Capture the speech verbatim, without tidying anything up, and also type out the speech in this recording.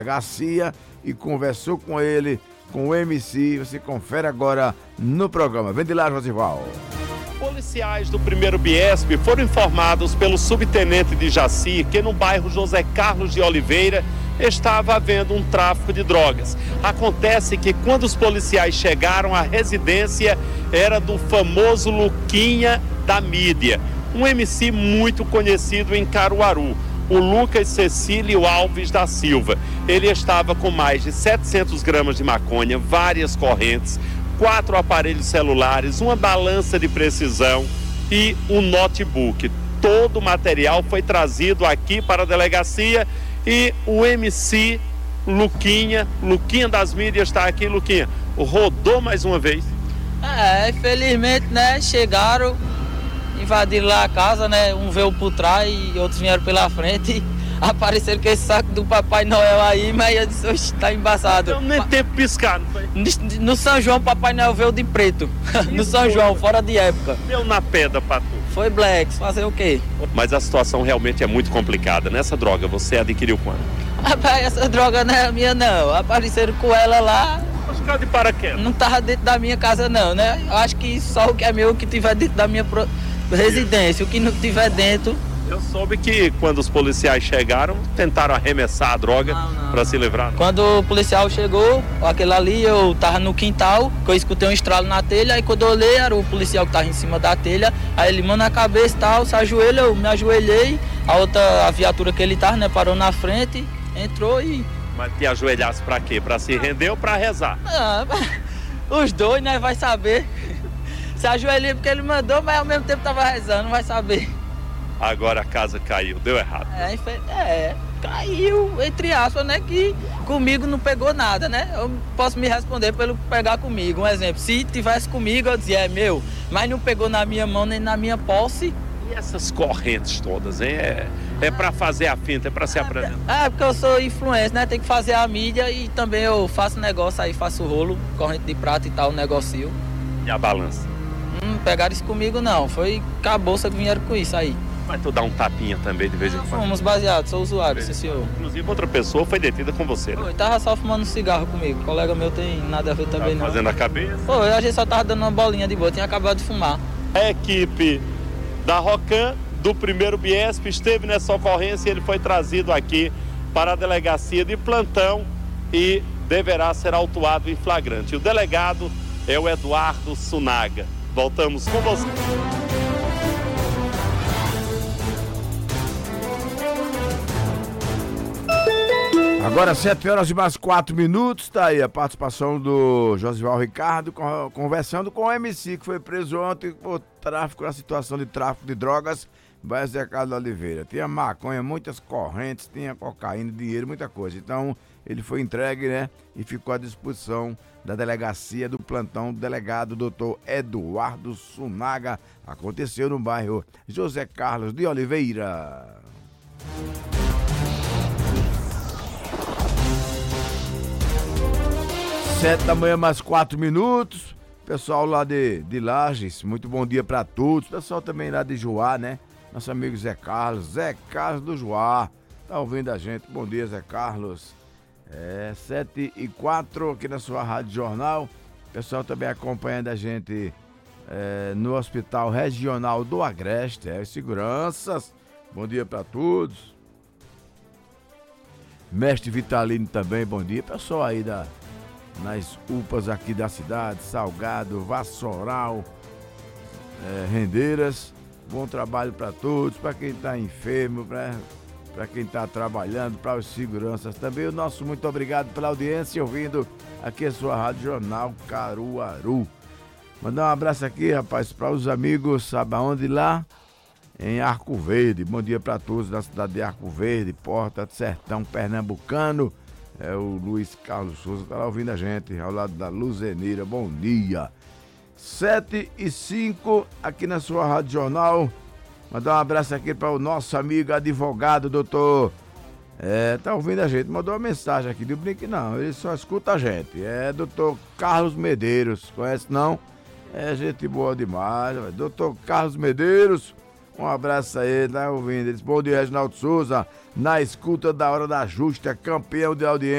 delegacia e conversou com ele, com o M C. Você confere agora no programa. Vem de lá, Josival. Policiais do primeiro Biesp foram informados pelo subtenente de Jaci que no bairro José Carlos de Oliveira estava havendo um tráfico de drogas. Acontece que quando os policiais chegaram, a residência era do famoso Luquinha da mídia, um M C muito conhecido em Caruaru, o Lucas Cecílio Alves da Silva. Ele estava com mais de setecentos gramas de maconha, várias correntes, quatro aparelhos celulares, uma balança de precisão e um notebook. Todo o material foi trazido aqui para a delegacia e o M C Luquinha, Luquinha das mídias está aqui. Luquinha, rodou mais uma vez? É, infelizmente, né, chegaram, invadiram lá a casa, né, um veio por trás e outros vieram pela frente. Apareceram com esse saco do Papai Noel aí, mas eu disse, oxe, tá embaçado. Não nem tempo piscar, não foi? No São João, Papai Noel veio de preto. No São João, fora de época. Deu na pedra pra tu. Foi black, fazer o quê? Mas a situação realmente é muito complicada. Nessa droga, você adquiriu quando? Rapaz, essa droga não é minha, não. Apareceram com ela lá. Acho que de paraquedas. Não tava dentro da minha casa, não, né? Eu acho que só o que é meu que tiver dentro da minha pro... residência. O que não tiver dentro... Eu soube que quando os policiais chegaram, tentaram arremessar a droga para se livrar. Quando o policial chegou, aquele ali, eu tava no quintal, que eu escutei um estralo na telha, aí quando eu olhei, era o policial que tava em cima da telha, aí ele manda a cabeça e tal, se ajoelha, eu me ajoelhei, a outra, a viatura que ele tava, né, parou na frente, entrou e... Mas te ajoelhasse para quê? Para se render ou para rezar? Ah, os dois, né, vai saber. Se ajoelhei porque ele mandou, mas ao mesmo tempo tava rezando, vai saber. Agora a casa caiu, deu errado. É, é, caiu, entre aspas, né, que comigo não pegou nada, né? Eu posso me responder pelo pegar comigo. Um exemplo, se tivesse comigo, eu dizia, é meu, mas não pegou na minha mão nem na minha posse. E essas correntes todas, hein? É, é para fazer a finta, é para se apresentar. É, porque eu sou influencer, né? Tem que fazer a mídia e também eu faço negócio aí, faço rolo, corrente de prata e tal, negocio. E a balança? Hum, pegaram isso comigo não, foi com a bolsa que vieram com isso aí. Mas tu dá um tapinha também de vez em quando? Fomos baseados, sou usuário, sim senhor. Inclusive outra pessoa foi detida com você, né? Foi, tava só fumando um cigarro comigo, o colega meu tem nada a ver também não. Fazendo a cabeça? Foi, a gente só tava dando uma bolinha de boa, tinha acabado de fumar. A equipe da Rocan, do primeiro Biesp, esteve nessa ocorrência e ele foi trazido aqui para a delegacia de plantão e deverá ser autuado em flagrante. O delegado é o Eduardo Sunaga. Voltamos com você. Agora sete horas e mais quatro minutos, tá aí a participação do Josival Ricardo conversando com o M C que foi preso ontem por tráfico, a situação de tráfico de drogas, bairro Zé Carlos Oliveira. Tinha maconha, muitas correntes, tinha cocaína, dinheiro, muita coisa. Então ele foi entregue, né, e ficou à disposição da delegacia do plantão do delegado doutor Eduardo Sunaga. Aconteceu no bairro José Carlos de Oliveira. Sete da manhã, mais quatro minutos. Pessoal lá de, de Lages, muito bom dia pra todos. Pessoal também lá de Joá, né? Nosso amigo Zé Carlos, Zé Carlos do Joá. Tá ouvindo a gente? Bom dia, Zé Carlos. É, sete e quatro aqui na sua Rádio Jornal. Pessoal também acompanhando a gente é, no Hospital Regional do Agreste. É, seguranças. Bom dia pra todos. Mestre Vitalino também, bom dia. Pessoal aí da... nas U P As aqui da cidade, Salgado, Vassoural, é, Rendeiras. Bom trabalho para todos, para quem está enfermo, para quem está trabalhando, para os seguranças também. O nosso muito obrigado pela audiência, ouvindo aqui a sua Rádio Jornal Caruaru. Mandar um abraço aqui, rapaz, para os amigos, sabe aonde lá? Em Arco Verde. Bom dia para todos da cidade de Arco Verde, Porta do Sertão Pernambucano. É o Luiz Carlos Souza, tá lá ouvindo a gente, ao lado da Luzenira. Bom dia. sete e cinco aqui na sua Rádio Jornal. Mandar um abraço aqui para o nosso amigo advogado, doutor. É, tá ouvindo a gente, mandou uma mensagem aqui, não brinque não, ele só escuta a gente. É doutor Carlos Medeiros, conhece não? É gente boa demais, doutor Carlos Medeiros. Um abraço a ele, tá ouvindo? Ele disse, bom dia, Reginaldo Souza, na escuta da Hora da Justa, campeão de audiência.